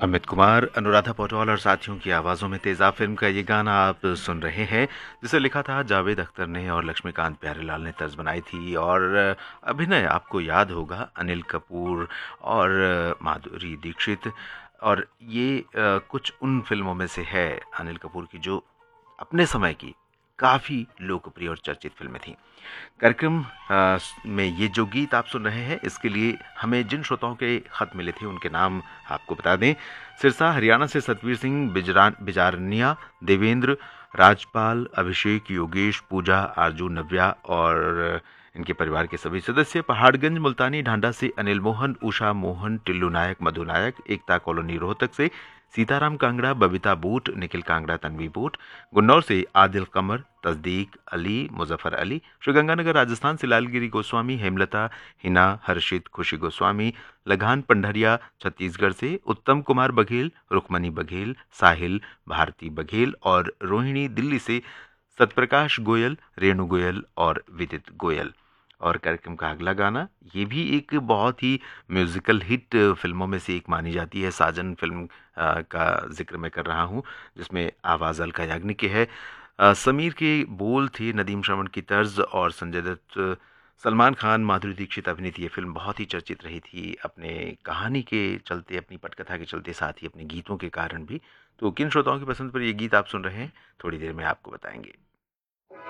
अमित कुमार, अनुराधा पौडवाल और साथियों की आवाज़ों में तेज़ाब फिल्म का ये गाना आप सुन रहे हैं, जिसे लिखा था जावेद अख्तर ने और लक्ष्मीकांत प्यारेलाल ने तर्ज बनाई थी। और अभिनय आपको याद होगा अनिल कपूर और माधुरी दीक्षित। और ये कुछ उन फिल्मों में से है अनिल कपूर की जो अपने समय की काफ़ी लोकप्रिय और चर्चित फिल्में थीं। कार्यक्रम में ये जो गीत आप सुन रहे हैं, इसके लिए हमें जिन श्रोताओं के खत मिले थे उनके नाम आपको बता दें। सिरसा हरियाणा से सतवीर सिंह बिजारनिया, देवेंद्र, राजपाल, अभिषेक, योगेश, पूजा, आरजू, नव्या और इनके परिवार के सभी सदस्य। पहाड़गंज मुल्तानी ढांडा से अनिल मोहन, उषा मोहन, टिल्लू नायक, मधु नायक, एकता कॉलोनी रोहतक से सीताराम कांगड़ा, बबीता बूट, निखिल कांगड़ा, तन्वी बूट। गुन्नौर से आदिल कमर, तस्दीक अली, मुजफ्फर अली। श्रीगंगानगर राजस्थान से लालगिरी गोस्वामी, हेमलता, हिना, हर्षित, खुशी गोस्वामी। लगान पंडरिया छत्तीसगढ़ से उत्तम कुमार बघेल, रुक्मणी बघेल, साहिल, भारती बघेल और रोहिणी दिल्ली से सतप्रकाश गोयल, रेणु गोयल और विदित गोयल। और कार्यक्रम का अगला गाना ये भी एक बहुत ही म्यूजिकल हिट फिल्मों में से एक मानी जाती है। साजन फिल्म का जिक्र मैं कर रहा हूँ, जिसमें आवाज़ अलका याग्निक की है। समीर के बोल थे नदीम श्रवण की तर्ज और संजय दत्त, सलमान खान, माधुरी दीक्षित अभिनीत ये फिल्म बहुत ही चर्चित रही थी अपने कहानी के चलते, अपनी पटकथा के चलते, साथ ही अपने गीतों के कारण भी। तो किन श्रोताओं की पसंद पर ये गीत आप सुन रहे हैं, थोड़ी देर में आपको बताएंगे।